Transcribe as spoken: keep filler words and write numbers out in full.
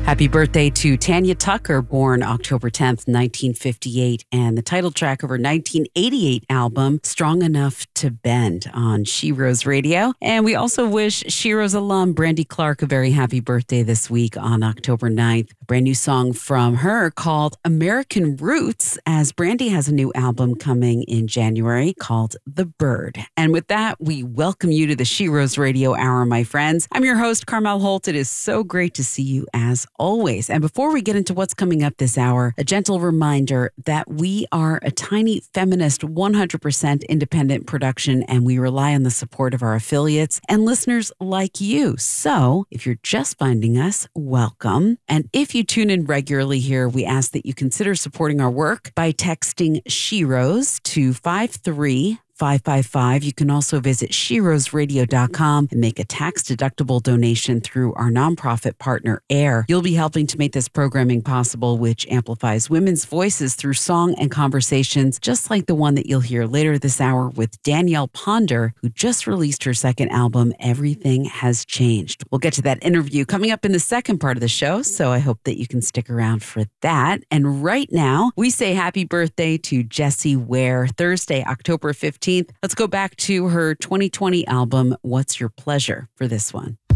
Happy birthday to Tanya Tucker, born October tenth, nineteen fifty-eight, and the title track of her nineteen eighty-eight album, Strong Enough to Bend, on She Rose Radio. And we also wish She Rose alum Brandy Clark a very happy birthday this week on October ninth. A brand new song from her called American Roots, as Brandy has a new album coming in January called The Bird. And with that, we welcome you to the She Rose Radio Hour, my friends. I'm your host, Carmel Holt. It is so great to see you as always. And before we get into what's coming up this hour, a gentle reminder that we are a tiny feminist, one hundred percent independent production, and we rely on the support of our affiliates and listeners like you. So if you're just finding us, welcome. And if you tune in regularly here, we ask that you consider supporting our work by texting She Rose to five three five five five. You can also visit she rose radio dot com and make a tax-deductible donation through our nonprofit partner, AIR. You'll be helping to make this programming possible, which amplifies women's voices through song and conversations, just like the one that you'll hear later this hour with Danielle Ponder, who just released her second album, Everything Has Changed. We'll get to that interview coming up in the second part of the show, so I hope that you can stick around for that. And right now, we say happy birthday to Jessie Ware, Thursday, October fifteenth. Let's go back to her twenty twenty album, What's Your Pleasure, for this one.